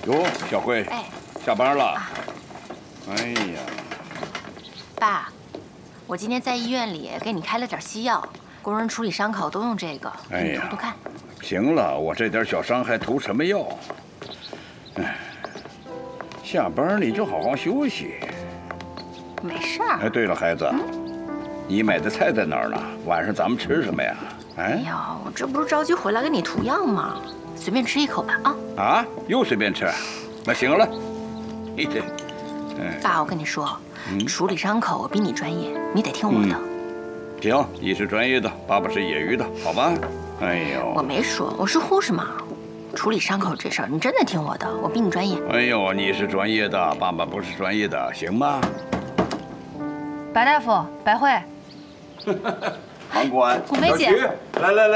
哟，小慧， 哎， 下班了。 啊哎呀， 爸，我今天在医院里给你开了点西药，工人处理伤口都用这个，给你涂涂看。 行了，我这点小伤还涂什么药？哎，下班你就好好休息。 没事儿。 哎，对了，孩子，你买的菜在哪儿呢？晚上咱们吃什么呀？ 哎呀，我这不是着急回来给你涂药吗？随便吃一口吧啊！ 啊，又随便吃？那行了，嘿嘿。 爸，我跟你说，处理伤口我比你专业，你得听我的。 行，你是专业的，爸爸是业余的，好吧？哎呦， 我没说，我是护士嘛。处理伤口这事儿，你真的听我的，我比你专业。 哎呦，你是专业的，爸爸不是专业的，行吗？ 白大夫，白慧， 航管， 红梅姐， 来来来。